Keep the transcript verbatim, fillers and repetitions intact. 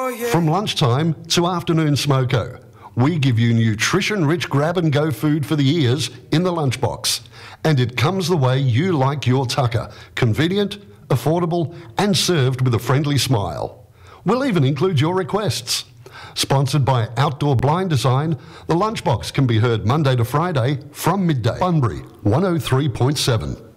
yeah. From lunchtime to afternoon smoko, we give you nutrition-rich grab-and-go food for the ears in the lunchbox. And it comes the way you like your tucker. Convenient, affordable, and served with a friendly smile. We'll even include your requests. Sponsored by Outdoor Blind Design, the Lunchbox can be heard Monday to Friday from midday. Bunbury, one oh three point seven.